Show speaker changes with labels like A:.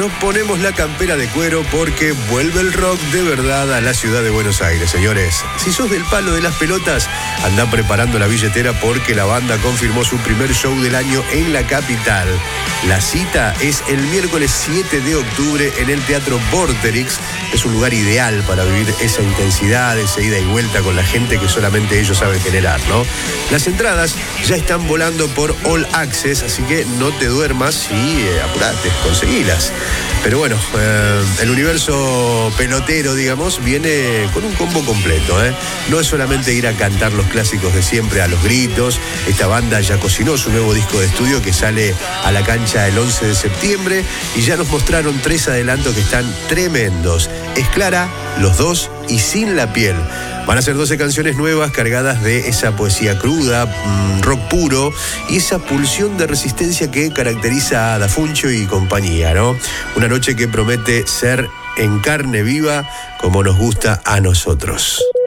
A: nos ponemos la campera de cuero porque vuelve el rock de verdad a la ciudad de Buenos Aires, señores. Si sos del palo de las pelotas, andá preparando la billetera porque la banda confirmó su primer show del año en la capital. La cita es el miércoles 7 de octubre en el Teatro Vorterix. Es un lugar ideal para vivir esa intensidad, esa ida y vuelta con la gente que solamente ellos saben generar, ¿no? Las entradas ya están volando por All Access, así que no te duermas y apurate, conseguilas. Pero bueno, el universo pelotero, digamos, viene con un combo completo, ¿eh? No es solamente ir a cantar los clásicos de siempre a los gritos. Esta banda ya cocinó su nuevo disco de estudio que sale a la cancha el 11 de septiembre y ya nos mostraron 3 adelantos que están tremendos. Es Clara, Los Dos y Sin la Piel. Van a ser 12 canciones nuevas cargadas de esa poesía cruda, rock puro y esa pulsión de resistencia que caracteriza a Da Funcho y compañía, ¿no? Una noche que promete ser en carne viva como nos gusta a nosotros.